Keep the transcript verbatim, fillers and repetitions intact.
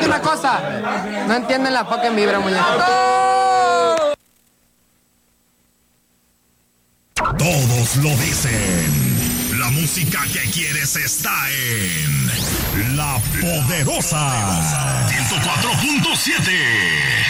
última cosa. No entienden la fucking vibra, muñeco. Todos lo dicen. La música que quieres está en La Poderosa ciento cuatro punto siete.